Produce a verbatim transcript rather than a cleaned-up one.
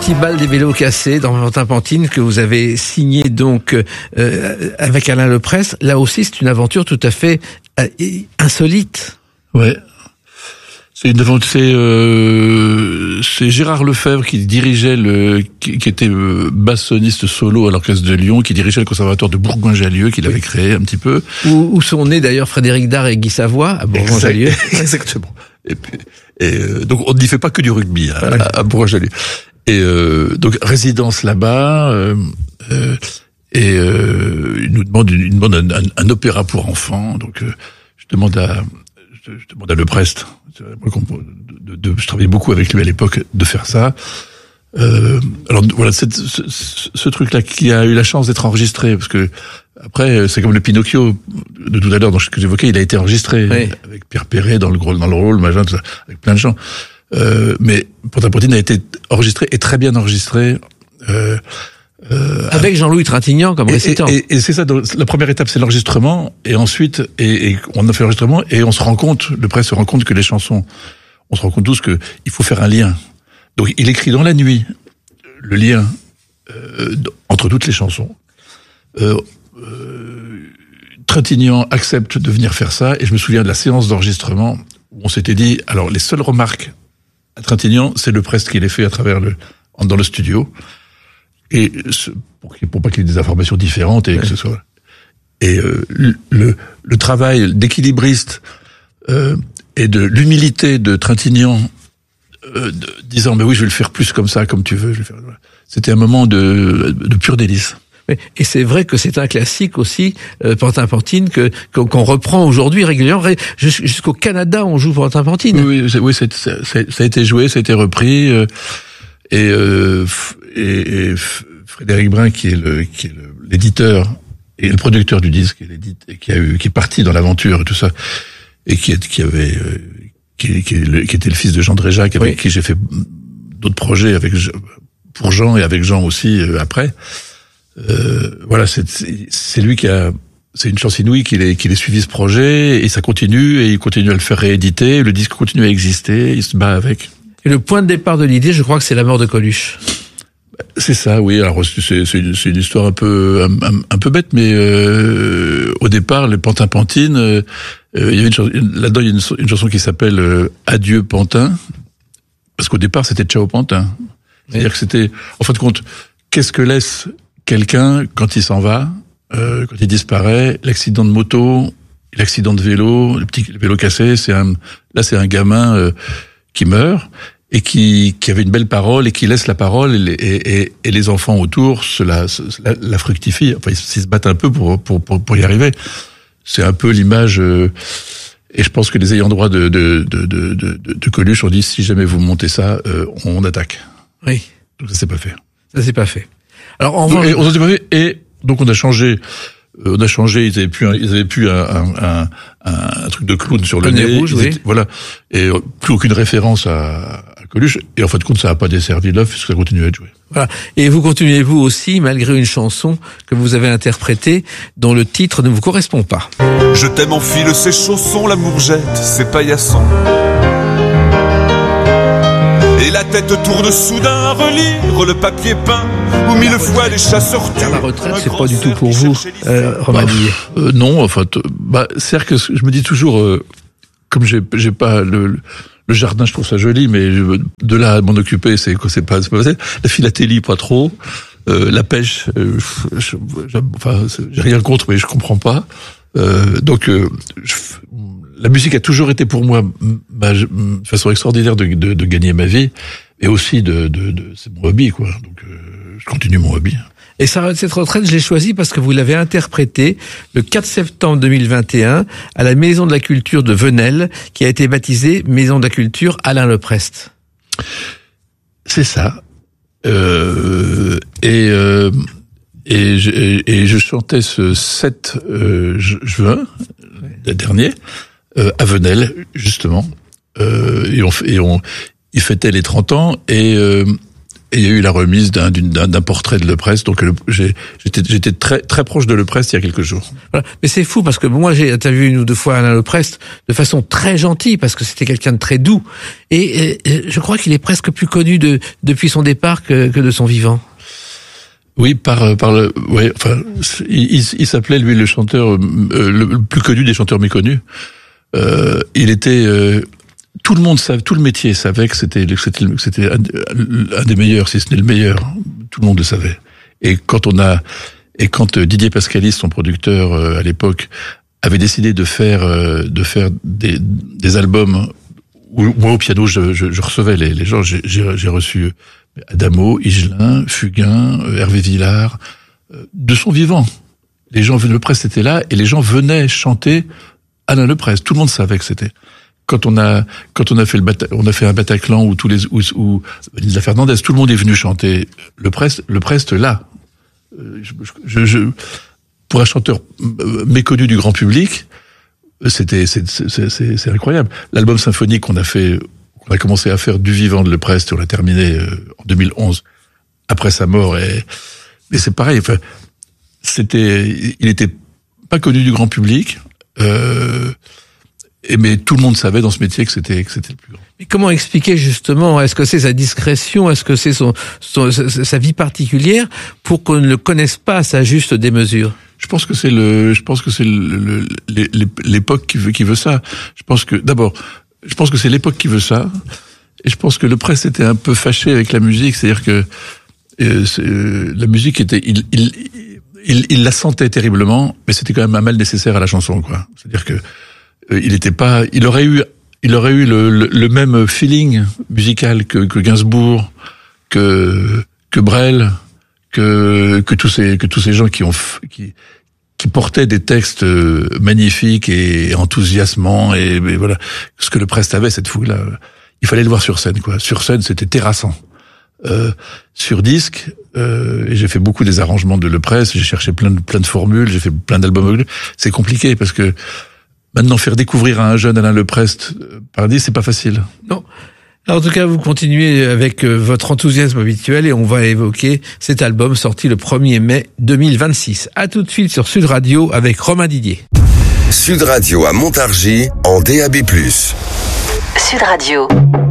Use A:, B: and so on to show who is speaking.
A: Petit bal des vélos cassés dans Pantin Pantine que vous avez signé donc euh, avec Alain Leprest. Là aussi, c'est une aventure tout à fait euh, insolite.
B: Ouais. C'est une aventure. C'est, euh, c'est Gérard Lefebvre qui dirigeait le, qui, qui était euh, bassoniste solo à l'orchestre de Lyon, qui dirigeait le conservatoire de Bourgoin-Jallieu, qu'il avait oui. créé un petit peu.
A: Où, où sont nés d'ailleurs Frédéric Dard et Guy Savoie à Bourgoin-Jallieu.
B: Exactement. Et, puis, et euh, donc on n'y fait pas que du rugby à, ouais. à, à Bourgoin-Jallieu. Et euh, donc résidence là-bas. Euh, euh, et euh, il nous demande, il nous demande un, un, un opéra pour enfants. Donc euh, je demande à, je, je demande à Leprest. De, de, de, je travaillais beaucoup avec lui à l'époque de faire ça. Euh, alors voilà, cette, ce, ce truc-là qui a eu la chance d'être enregistré, parce que après c'est comme le Pinocchio de tout à l'heure, que j'évoquais, il a été enregistré oui. avec Pierre Perret dans le dans le rôle, machin, tout ça, avec plein de gens. Euh, mais Pantin Pantine a été enregistré et très bien enregistré. Euh,
A: Euh, avec Jean-Louis Trintignant comme récitant.
B: Et, et, et c'est ça, la première étape, c'est l'enregistrement, et ensuite, et, et on a fait l'enregistrement, et on se rend compte, le presse se rend compte que les chansons, on se rend compte tous que il faut faire un lien. Donc il écrit dans la nuit le lien euh, entre toutes les chansons. Euh, euh, Trintignant accepte de venir faire ça, et je me souviens de la séance d'enregistrement où on s'était dit, alors les seules remarques à Trintignant, c'est le presse qui les fait à travers le, dans le studio. Et pour, pour pas qu'il y ait des informations différentes et ouais. que ce soit et euh, le, le le travail d'équilibriste euh, et de l'humilité de Trintignant euh, de, disant mais oui je vais le faire plus comme ça comme tu veux je vais faire, voilà. C'était un moment de de pur délice.
A: Et c'est vrai que c'est un classique aussi, euh, Pantin Pantine, que qu'on reprend aujourd'hui régulièrement. Jusqu'au Canada, on joue Pantin Pantine.
B: Oui, oui, oui c'est, c'est, ça a été joué, ça a été repris. Euh, et, euh, et, et Frédéric Brun, qui est le, qui est le, l'éditeur et le producteur du disque, et, et qui a eu, qui est parti dans l'aventure et tout ça, et qui, qui avait, euh, qui, qui, le, qui était le fils de Jean Dréjac, avec oui. qui j'ai fait d'autres projets avec pour Jean et avec Jean aussi euh, après. Euh, voilà, c'est, c'est, c'est lui qui a, c'est une chance inouïe qu'il ait, qu'il ait suivi ce projet, et ça continue, et il continue à le faire rééditer, le disque continue à exister, il se bat avec.
A: Et le point de départ de l'idée, je crois que c'est la mort de Coluche.
B: C'est ça, oui. Alors c'est, c'est, une, c'est une histoire un peu, un, un, un peu bête, mais euh, au départ, les Pantin Pantine, euh, il y avait une chanson, là-dedans il y a une, une chanson qui s'appelle euh, Adieu Pantin, parce qu'au départ c'était Ciao Pantin. C'est-à-dire oui. que c'était, en fin de compte, qu'est-ce que laisse quelqu'un quand il s'en va, euh, quand il disparaît, l'accident de moto, l'accident de vélo, le petit vélo cassé, c'est un, là c'est un gamin euh, qui meurt et qui, qui avait une belle parole et qui laisse la parole, et les, et, et, et les enfants autour se la, se, la, la fructifient. Enfin, ils, ils se battent un peu pour, pour, pour, pour y arriver. C'est un peu l'image, euh, et je pense que les ayants droit de, de, de, de, de, de Coluche ont dit, si jamais vous montez ça, euh, on attaque.
A: Oui.
B: Donc ça s'est pas fait.
A: Ça s'est pas fait. Alors, en
B: donc, et, on s'est pas fait, et donc on a changé, euh, on a changé, ils avaient plus un, ils avaient plus un, un, un, un truc de clown sur le nez.
A: nez rouge, oui.
B: étaient, voilà. Et euh, plus aucune référence à, à Coluche. Et en fin de compte, ça n'a pas desservi l'œuf, puisque ça continue à être joué.
A: Voilà. Et vous continuez vous aussi, malgré une chanson que vous avez interprétée, dont le titre ne vous correspond pas.
C: Je t'aime enfile ses chaussons, l'amour jette ses paillassons. Et la tête tourne soudain à relire le papier peint où mille fois les chasseurs tuent.
A: La retraite, c'est pas du tout pour vous, euh, Romain Millet.
B: Euh, non, enfin, t- bah, c'est-à-dire que je me dis toujours, euh, comme j'ai, j'ai pas le, le, le jardin, je trouve ça joli, mais je, de là à m'en occuper, c'est c'est pas, c'est pas facile. La philatélie, pas trop. Euh, la pêche, euh, je, je, enfin, j'ai rien contre, mais je comprends pas. Euh, donc, euh, je, la musique a toujours été pour moi ma, ma façon extraordinaire de, de, de gagner ma vie, et aussi de, de, de c'est mon hobby, quoi. Donc, euh, je continue mon hobby.
A: Et ça, cette retraite, je l'ai choisie parce que vous l'avez interprétée le quatre septembre deux mille vingt et un à la Maison de la Culture de Venelle, qui a été baptisée Maison de la Culture Alain Leprest.
B: C'est ça. Euh, et euh, et je, et je chantais ce sept euh, juin ouais. dernier euh, à Venelle, justement. Euh, et on et on il fêtait les trente ans, et euh, et il y a eu la remise d'un, d'un, d'un portrait de Leprest. Donc le, j'ai, j'étais, j'étais très, très proche de Leprest il y a quelques jours.
A: Voilà. Mais c'est fou parce que moi j'ai interviewé une ou deux fois Alain Leprest de façon très gentille parce que c'était quelqu'un de très doux. Et, et je crois qu'il est presque plus connu de, depuis son départ que, que de son vivant.
B: Oui, par par le, ouais, enfin, il, il, il s'appelait lui le chanteur euh, le, le plus connu des chanteurs méconnus. Euh, il était, euh, tout le monde savait, tout le métier savait que c'était c'était c'était un, un des meilleurs, si ce n'est le meilleur. Tout le monde le savait. Et quand on a, et quand Didier Pascalis, son producteur euh, à l'époque, avait décidé de faire euh, de faire des des albums où moi au piano je je, je recevais les les gens, j'ai j'ai, j'ai reçu Adamo, Higelin, Fugain, Hervé Villard, de son vivant. Les gens venaient, Leprest était là, et les gens venaient chanter Alain Leprest. Tout le monde savait que c'était. Quand on a, quand on a fait le Bata, on a fait un Bataclan où tous les, où, où Lisa Fernandez, tout le monde est venu chanter Leprest, Leprest là. Je, je, je, pour un chanteur méconnu du grand public, c'était, c'est, c'est, c'est, c'est incroyable. L'album symphonique qu'on a fait, on a commencé à faire du vivant de Leprest et on l'a terminé euh, en deux mille onze après sa mort. Et mais c'est pareil. Enfin, c'était, il était pas connu du grand public, euh, et mais tout le monde savait dans ce métier que c'était que c'était le plus grand.
A: Mais comment expliquer justement? Est-ce que c'est sa discrétion? Est-ce que c'est son, son sa vie particulière pour qu'on ne le connaisse pas à sa juste démesure?
B: Je pense que c'est le, je pense que c'est le, le, l'époque qui veut qui veut ça. Je pense que d'abord. Je pense que c'est l'époque qui veut ça, et je pense que Leprest était un peu fâché avec la musique, c'est-à-dire que euh, c'est, euh, la musique était, il, il, il, il la sentait terriblement, mais c'était quand même un mal nécessaire à la chanson, quoi. C'est-à-dire que euh, il était pas, il aurait eu, il aurait eu le, le, le même feeling musical que, que Gainsbourg, que que Brel, que que tous ces que tous ces gens qui ont qui qui portait des textes magnifiques et enthousiasmants, et, et voilà ce que Leprest avait, cette fougue-là. Il fallait le voir sur scène, quoi. Sur scène, c'était terrassant. Euh, sur disque, euh, et j'ai fait beaucoup des arrangements de Leprest, j'ai cherché plein de plein de formules, j'ai fait plein d'albums. C'est compliqué parce que maintenant faire découvrir à un jeune Alain Leprest par disque, c'est pas facile.
A: Non. Alors, en tout cas, vous continuez avec votre enthousiasme habituel et on va évoquer cet album sorti le premier mai deux mille vingt-six. À tout de suite sur Sud Radio avec Romain Didier.
D: Sud Radio à Montargis en D A B plus.
E: Sud Radio.